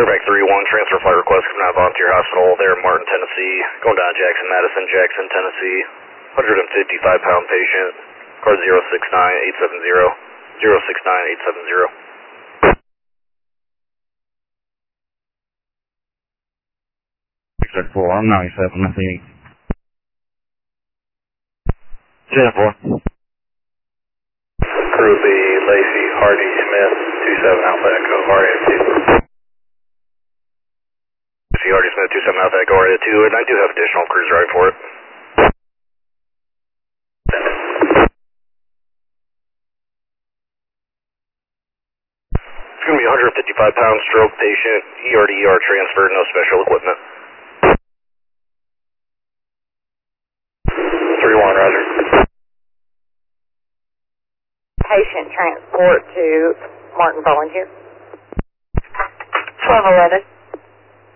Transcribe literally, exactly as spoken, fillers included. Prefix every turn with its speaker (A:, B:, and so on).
A: Airback three one, transfer flight request coming out of Volunteer Hospital there in Martin, Tennessee. Going down Jackson, Madison, Jackson, Tennessee. one hundred fifty-five pound patient. Card zero six nine eight seven zero. zero six nine eight seven zero.
B: six four, I'm ninety-seven, I think. seven four.
C: Crew B, Lacey, Hardy, Smith, two seven Alpha Echo, R A two.
A: Lacey, Hardy, Smith, two seven Alpha Echo, R A two, and I do have additional crews right for it. It's going to be a one hundred fifty-five pound stroke patient, E R to E R transfer, no special equipment.
C: three one, roger.
D: Patient transport to Martin Volunteer. twelve eleven.